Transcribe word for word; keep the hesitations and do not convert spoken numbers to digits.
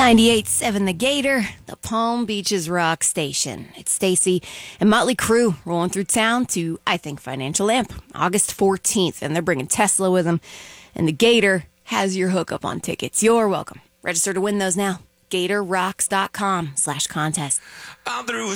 ninety-eight point seven The Gator, the Palm Beaches Rock Station. It's Stacy and Motley Crue rolling through town to, I Think, Financial Amp, August fourteenth, and they're bringing Tesla with them. And the Gator has your hookup on tickets. You're welcome. Register to win those now. GatorRocks.com slash contest. I'm through with